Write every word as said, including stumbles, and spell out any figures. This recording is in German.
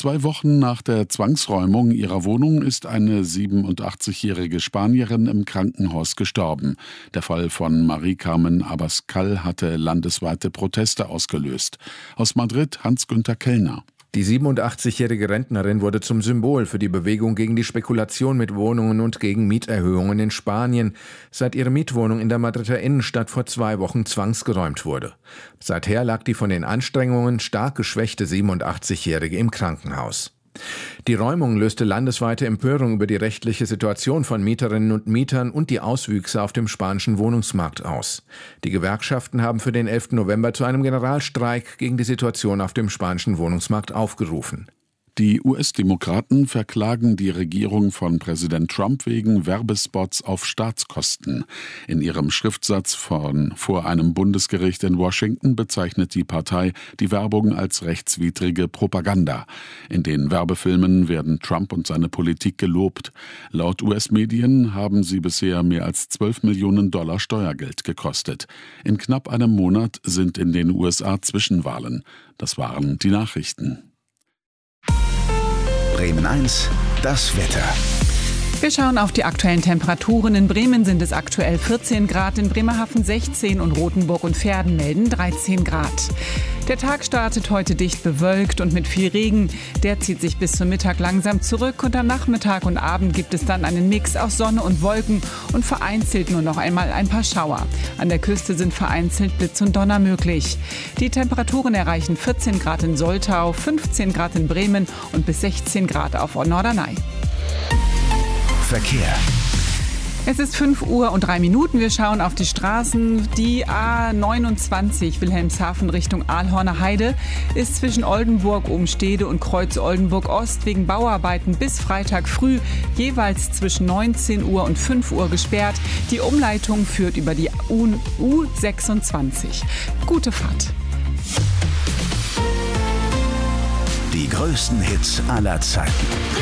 Zwei Wochen nach der Zwangsräumung ihrer Wohnung ist eine siebenundachtzigjährige Spanierin im Krankenhaus gestorben. Der Fall von Marie Carmen Abascal hatte landesweite Proteste ausgelöst. Aus Madrid Hans-Günther Kellner. Die siebenundachtzigjährige Rentnerin wurde zum Symbol für die Bewegung gegen die Spekulation mit Wohnungen und gegen Mieterhöhungen in Spanien, seit ihre Mietwohnung in der Madrider Innenstadt vor zwei Wochen zwangsgeräumt wurde. Seither lag die von den Anstrengungen stark geschwächte siebenundachtzigjährige im Krankenhaus. Die Räumung löste landesweite Empörung über die rechtliche Situation von Mieterinnen und Mietern und die Auswüchse auf dem spanischen Wohnungsmarkt aus. Die Gewerkschaften haben für den elften November zu einem Generalstreik gegen die Situation auf dem spanischen Wohnungsmarkt aufgerufen. Die U S-Demokraten verklagen die Regierung von Präsident Trump wegen Werbespots auf Staatskosten. In ihrem Schriftsatz von vor einem Bundesgericht in Washington bezeichnet die Partei die Werbung als rechtswidrige Propaganda. In den Werbefilmen werden Trump und seine Politik gelobt. Laut U S-Medien haben sie bisher mehr als zwölf Millionen Dollar Steuergeld gekostet. In knapp einem Monat sind in den U S A Zwischenwahlen. Das waren die Nachrichten. Bremen eins, das Wetter. Wir schauen auf die aktuellen Temperaturen. In Bremen sind es aktuell vierzehn Grad, in Bremerhaven sechzehn und Rothenburg und Verden melden dreizehn Grad. Der Tag startet heute dicht bewölkt und mit viel Regen. Der zieht sich bis zum Mittag langsam zurück und am Nachmittag und Abend gibt es dann einen Mix aus Sonne und Wolken und vereinzelt nur noch einmal ein paar Schauer. An der Küste sind vereinzelt Blitz und Donner möglich. Die Temperaturen erreichen vierzehn Grad in Soltau, fünfzehn Grad in Bremen und bis sechzehn Grad auf Norderney. Verkehr. Es ist fünf Uhr und drei Minuten. Wir schauen auf die Straßen. Die A neunundzwanzig Wilhelmshaven Richtung Ahlhorner Heide ist zwischen Oldenburg-Obenstede und Kreuz Oldenburg-Ost wegen Bauarbeiten bis Freitag früh jeweils zwischen neunzehn Uhr und fünf Uhr gesperrt. Die Umleitung führt über die U sechsundzwanzig. Gute Fahrt. Die größten Hits aller Zeiten.